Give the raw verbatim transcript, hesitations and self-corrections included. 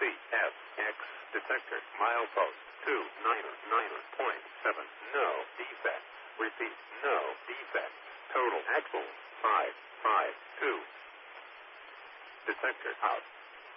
F X detector milepost two nine nine point seven. No defect. Repeat. No defect. Total axle five five two. Detector out.